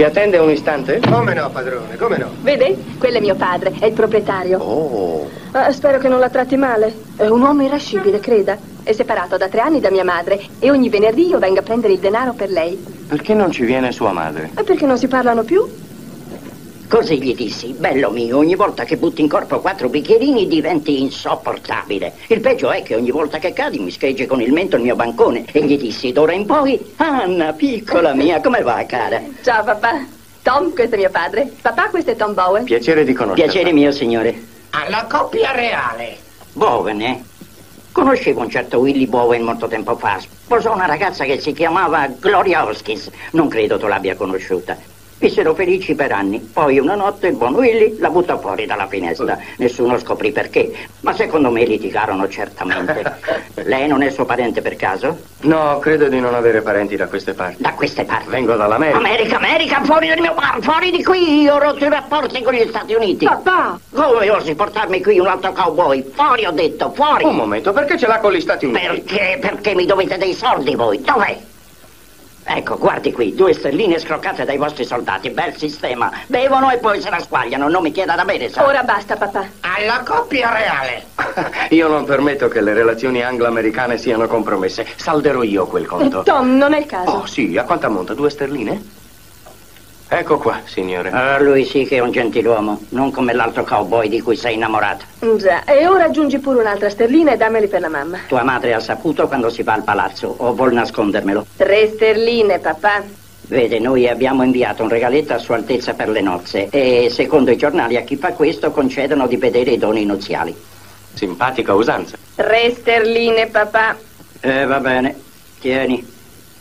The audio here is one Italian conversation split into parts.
Ci attende un istante? Come no, padrone, come no? Vede? Quello è mio padre, è il proprietario. Oh. Spero che non la tratti male. È un uomo irascibile, creda. È separato da 3 anni da mia madre e ogni venerdì io vengo a prendere il denaro per lei. Perché non ci viene sua madre? E perché non si parlano più? Così gli dissi, bello mio, ogni volta che butti in corpo 4 bicchierini diventi insopportabile. Il peggio è che ogni volta che cadi mi scheggi con il mento il mio bancone. E gli dissi, d'ora in poi, Anna, piccola mia, come va, cara? Ciao, papà. Tom, questo è mio padre. Papà, questo è Tom Bowen. Piacere di conoscerla. Piacere mio, signore. Alla coppia reale. Bowen, eh? Conoscevo un certo Willy Bowen molto tempo fa. Sposò una ragazza che si chiamava Gloria Hoskins. Non credo tu l'abbia conosciuta. Vissero felici per anni. Poi una notte il buon Willy la buttò fuori dalla finestra. Nessuno scoprì perché, ma secondo me litigarono certamente. Lei non è suo parente per caso? No, credo di non avere parenti da queste parti. Da queste parti? Vengo dall'America. America, fuori dal mio bar, fuori di qui! Ho rotto i rapporti con gli Stati Uniti. Papà! Come osi portarmi qui un altro cowboy? Fuori, ho detto, fuori! Un momento, perché ce l'ha con gli Stati Uniti? Perché? Perché mi dovete dei soldi voi? Dov'è? Ecco, guardi qui, 2 sterline scroccate dai vostri soldati, bel sistema. Bevono e poi se la squagliano, non mi chieda da bere, sa. Ora basta, papà. Alla coppia reale. Io non permetto che le relazioni anglo-americane siano compromesse. Salderò io quel conto. Tom, non è il caso. Oh, sì, a quanto ammonta? 2 sterline? Ecco qua, signore. Ah, lui sì che è un gentiluomo, non come l'altro cowboy di cui sei innamorata. Già, e ora aggiungi pure un'altra sterlina e dammeli per la mamma. Tua madre ha saputo quando si va al palazzo, o vuol nascondermelo? 3 sterline, papà. Vede, noi abbiamo inviato un regaletto a Sua Altezza per le nozze e secondo i giornali a chi fa questo concedono di vedere i doni nuziali. Simpatica usanza. 3 sterline, papà. Va bene, tieni.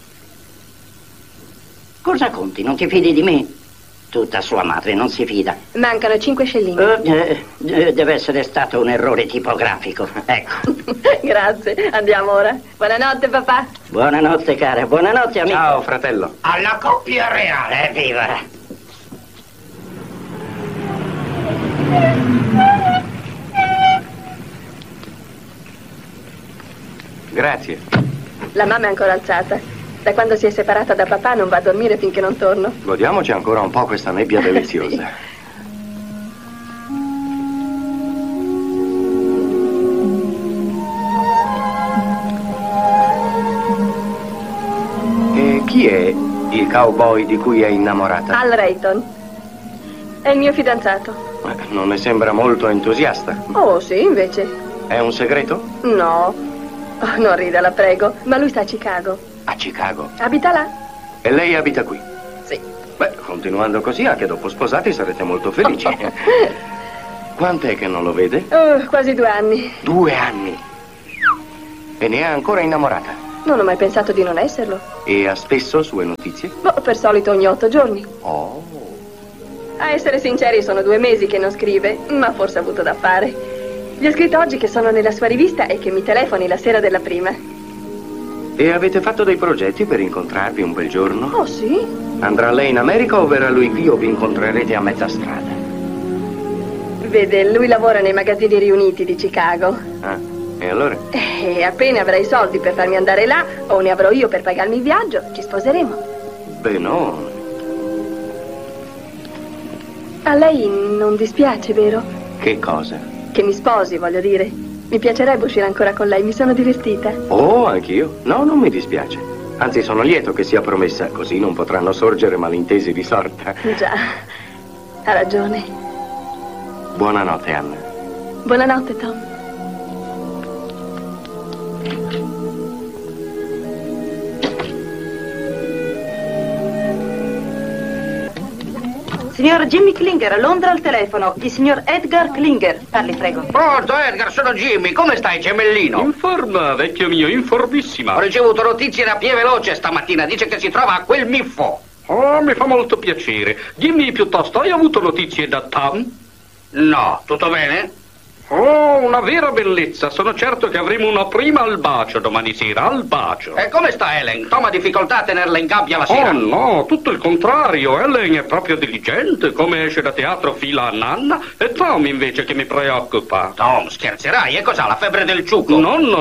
Cosa conti? Non ti fidi di me? Tutta sua madre non si fida. Mancano 5 scellini. Deve essere stato un errore tipografico. Ecco. Grazie, andiamo ora. Buonanotte, papà. Buonanotte, cara. Buonanotte, amico. Ciao, fratello. Alla coppia reale. Evviva. Grazie. La mamma è ancora alzata. Da quando si è separata da papà non va a dormire finché non torno. Godiamoci ancora un po' questa nebbia deliziosa. E chi è il cowboy di cui è innamorata? Al Rayton. È il mio fidanzato. Non ne sembra molto entusiasta. Oh, sì, invece. È un segreto? No. Oh, non rida, la prego. Ma lui sta a Chicago. A Chicago. Abita là? E lei abita qui? Sì. Beh, continuando così, anche dopo sposati sarete molto felici. Quant'è che non lo vede? Quasi 2 anni. 2 anni. E ne è ancora innamorata? Non ho mai pensato di non esserlo. E ha spesso sue notizie? Boh, per solito ogni 8 giorni. Oh. A essere sinceri, sono 2 mesi che non scrive, ma forse ha avuto da fare. Gli ho scritto oggi che sono nella sua rivista e che mi telefoni la sera della prima. E avete fatto dei progetti per incontrarvi un bel giorno? Oh, sì? Andrà lei in America o verrà lui qui o vi incontrerete a mezza strada? Vede, lui lavora nei magazzini riuniti di Chicago. Ah, e allora? E appena avrai i soldi per farmi andare là, o ne avrò io per pagarmi il viaggio, ci sposeremo. Beh, no. A lei non dispiace, vero? Che cosa? Che mi sposi, voglio dire. Mi piacerebbe uscire ancora con lei, mi sono divertita. Oh, anch'io. No, non mi dispiace. Anzi, sono lieto che sia promessa, così non potranno sorgere malintesi di sorta. Già, ha ragione. Buonanotte, Anna. Buonanotte, Tom. Signor Jimmy Klinger, a Londra al telefono. Il signor Edgar Klinger. Parli, prego. Pronto, Edgar, sono Jimmy. Come stai, gemellino? In forma, vecchio mio, informissima. Ho ricevuto notizie da Pie Veloce stamattina. Dice che si trova a quel Miffo. Oh, mi fa molto piacere. Dimmi piuttosto, hai avuto notizie da Tom? No, tutto bene? Oh, una vera bellezza. Sono certo che avremo una prima al bacio domani sera, al bacio. E come sta Helen? Tom ha difficoltà a tenerla in gabbia la sera? Oh no, tutto il contrario. Ellen è proprio diligente, come esce da teatro fila a nanna, e Tom invece che mi preoccupa. Tom, scherzerai? E cos'ha, la febbre del ciuco? No,